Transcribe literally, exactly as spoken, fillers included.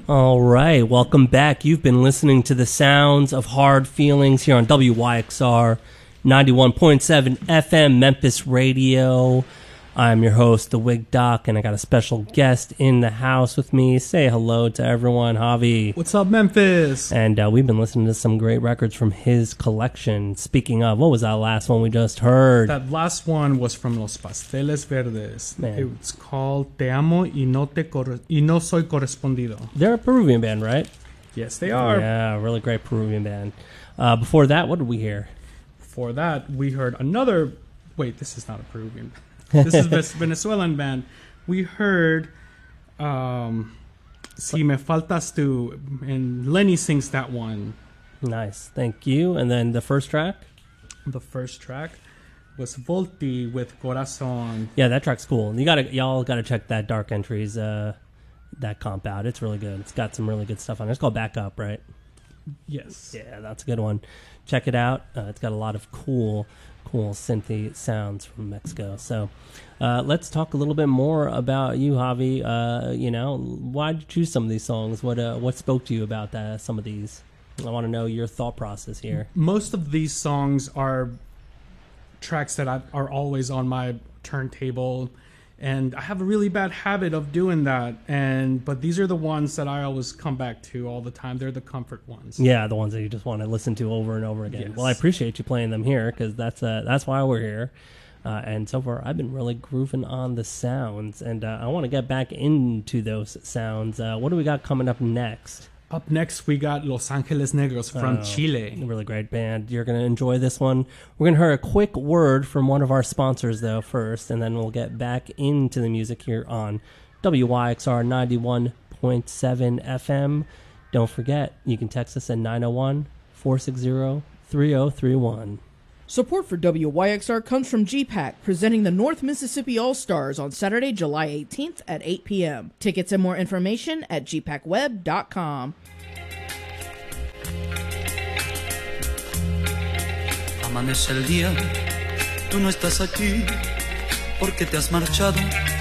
All right, welcome back. You've been listening to the sounds of Hard Feelings here on W Y X R ninety-one point seven F M Memphis Radio. I'm your host, The Wig Doc, and I got a special guest in the house with me. Say hello to everyone, Javi. What's up, Memphis? And uh, we've been listening to some great records from his collection. Speaking of, what was that last one we just heard? That last one was from Los Pasteles Verdes. Man. It's called Te Amo y No, te corre- y no Soy Correspondido. They're a Peruvian band, right? Yes, they are. Yeah, really great Peruvian band. Uh, before that, what did we hear? Before that, we heard another... Wait, this is not a Peruvian band. This is a Venezuelan band. We heard um, Si Me Faltas Tu, and Lenny sings that one. Nice, thank you. And then the first track? The first track was Volti with Corazon. Yeah, that track's cool. You gotta, y'all gotta check that Dark Entries, uh, that comp out. It's really good. It's got some really good stuff on it. It's called Back Up, right? Yes. Yeah, that's a good one. Check it out. Uh, it's got a lot of cool, cool synthy sounds from Mexico. So uh, let's talk a little bit more about you, Javi. Uh, you know, why did you choose some of these songs? What uh, what spoke to you about that, some of these? I want to know your thought process here. Most of these songs are tracks that I, are always on my turntable, and I have a really bad habit of doing that. And but these are the ones that I always come back to all the time. They're the comfort ones. Yeah, the ones that you just want to listen to over and over again. Yes. Well, I appreciate you playing them here because that's uh, that's why we're here. Uh, and so far, I've been really grooving on the sounds, and uh, I want to get back into those sounds. Uh, what do we got coming up next? Up next, we got Los Angeles Negros from Oh, Chile. A really great band. You're going to enjoy this one. We're going to hear a quick word from one of our sponsors, though, first, and then we'll get back into the music here on W Y X R ninety-one point seven F M. Don't forget, you can text us at nine oh one, four six zero, three oh three one. Support for W Y X R comes from G PAC, presenting the North Mississippi All-Stars on Saturday, July eighteenth at eight p.m. Tickets and more information at g pac web dot com. Amanece el día, tú no estás aquí porque te has marchado